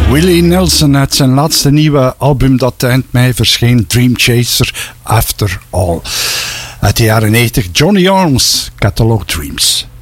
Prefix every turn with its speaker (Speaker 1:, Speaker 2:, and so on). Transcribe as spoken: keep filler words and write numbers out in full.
Speaker 1: Willie Nelson uit zijn laatste nieuwe album dat eind mei verscheen, Dream Chaser After All. Uit de jaren negentig, Johnny Arms, Catalog Dreams.